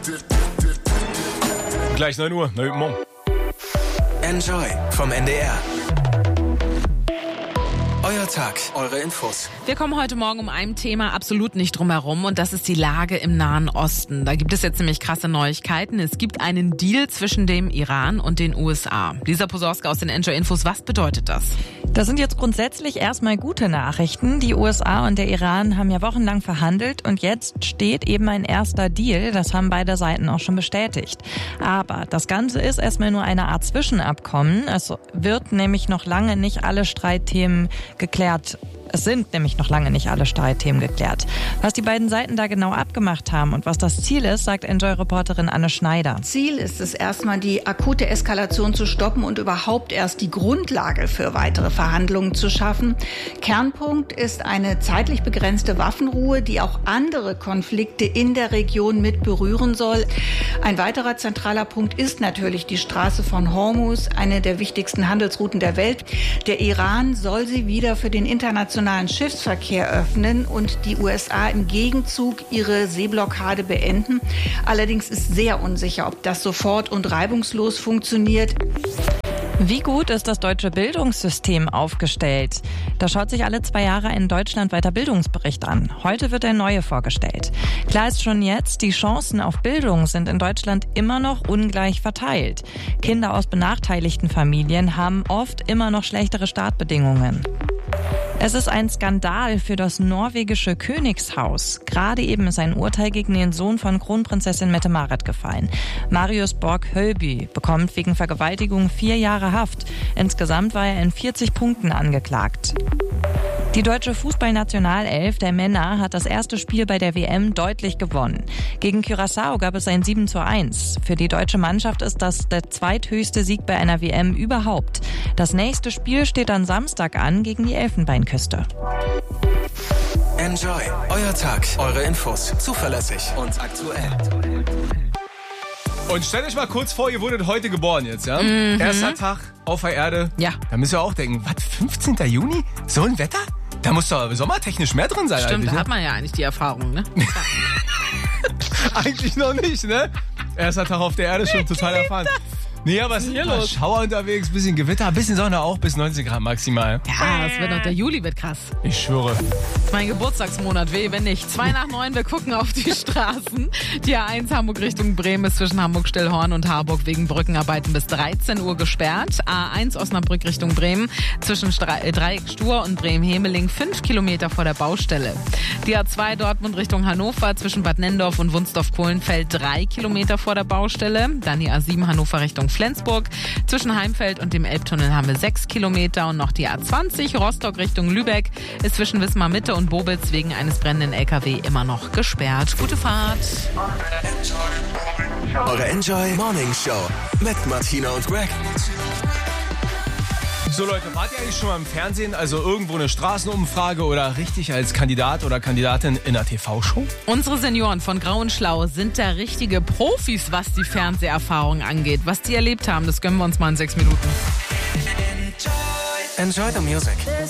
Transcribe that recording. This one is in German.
Gleich 9 Uhr, morgen. Enjoy vom NDR. Euer Tag, eure Infos. Wir kommen heute Morgen um ein Thema absolut nicht drum herum und das ist die Lage im Nahen Osten. Da gibt es jetzt ziemlich krasse Neuigkeiten. Es gibt einen Deal zwischen dem Iran und den USA. Lisa Posorska aus den Enjoy Infos, was bedeutet das? Das sind jetzt grundsätzlich erstmal gute Nachrichten. Die USA und der Iran haben ja wochenlang verhandelt und jetzt steht eben ein erster Deal. Das haben beide Seiten auch schon bestätigt. Aber das Ganze ist erstmal nur eine Art Zwischenabkommen. Es wird nämlich noch lange nicht alle Streitthemen geklärt. Es sind nämlich noch lange nicht alle Streitthemen geklärt. Was die beiden Seiten da genau abgemacht haben und was das Ziel ist, sagt Enjoy-Reporterin Anne Schneider. Ziel ist es erstmal, die akute Eskalation zu stoppen und überhaupt erst die Grundlage für weitere Verhandlungen zu schaffen. Kernpunkt ist eine zeitlich begrenzte Waffenruhe, die auch andere Konflikte in der Region mit berühren soll. Ein weiterer zentraler Punkt ist natürlich die Straße von Hormuz, eine der wichtigsten Handelsrouten der Welt. Der Iran soll sie wieder für den internationalen Schiffsverkehr öffnen und die USA im Gegenzug ihre Seeblockade beenden. Allerdings ist sehr unsicher, ob das sofort und reibungslos funktioniert. Wie gut ist das deutsche Bildungssystem aufgestellt? Da schaut sich alle 2 Jahre ein deutschlandweiter Bildungsbericht an. Heute wird der neue vorgestellt. Klar ist schon jetzt, die Chancen auf Bildung sind in Deutschland immer noch ungleich verteilt. Kinder aus benachteiligten Familien haben oft immer noch schlechtere Startbedingungen. Es ist ein Skandal für das norwegische Königshaus. Gerade eben ist ein Urteil gegen den Sohn von Kronprinzessin Mette-Marit gefallen. Marius Borg-Hölby bekommt wegen Vergewaltigung 4 Jahre Haft. Insgesamt war er in 40 Punkten angeklagt. Die deutsche Fußballnationalelf der Männer hat das erste Spiel bei der WM deutlich gewonnen. Gegen Curaçao gab es ein 7:1. Für die deutsche Mannschaft ist das der zweithöchste Sieg bei einer WM überhaupt. Das nächste Spiel steht am Samstag an gegen die Elfenbeinküste. Enjoy, euer Tag, eure Infos. Zuverlässig und aktuell. Und stellt euch mal kurz vor, ihr wurdet heute geboren jetzt, ja? Erster Tag auf der Erde. Ja. Da müsst ihr auch denken, was, 15. Juni? So ein Wetter? Da muss doch sommertechnisch mehr drin sein. Stimmt, eigentlich, da ne? hat man ja eigentlich die Erfahrung, ne? Eigentlich noch nicht, ne? Erster Tag auf der Erde, schon total erfahren. Nee, aber es ist ein paar Schauer unterwegs, bisschen Gewitter, bisschen Sonne auch, bis 19 Grad maximal. Ja, das wird noch, der Juli wird krass. Ich schwöre. Das ist mein Geburtstagsmonat, weh, wenn nicht. 8:02, wir gucken auf die Straßen. Die A1 Hamburg Richtung Bremen ist zwischen Hamburg-Stillhorn und Harburg wegen Brückenarbeiten bis 13 Uhr gesperrt. A1 Osnabrück Richtung Bremen zwischen Dreieck-Stur und Bremen-Hemeling 5 Kilometer vor der Baustelle. Die A2 Dortmund Richtung Hannover zwischen Bad Nendorf und Wunsdorf-Kohlenfeld 3 Kilometer vor der Baustelle. Dann die A7 Hannover Richtung Flensburg. Zwischen Heimfeld und dem Elbtunnel haben wir 6 Kilometer und noch die A20 Rostock Richtung Lübeck ist zwischen Wismar Mitte und Bobitz wegen eines brennenden LKW immer noch gesperrt. Gute Fahrt. Eure Enjoy Morning Show mit Martina und Greg. So Leute, wart ihr eigentlich schon mal im Fernsehen, also irgendwo eine Straßenumfrage oder richtig als Kandidat oder Kandidatin in einer TV-Show? Unsere Senioren von Grau und Schlau sind da richtige Profis, was die Fernseherfahrung angeht. Was die erlebt haben, das gönnen wir uns mal in 6 Minuten. Enjoy the music.